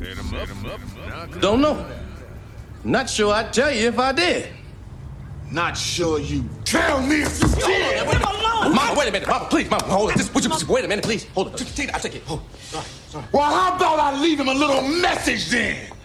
Don't know. Not sure I'd tell you if I did. Not sure you tell me if you did. Mama, wait a minute. Mama, please, Mama, hold it. Wait a minute, please. Hold it. Take it. I'll take it. Hold it. Sorry. Well, how about I leave him a little message then?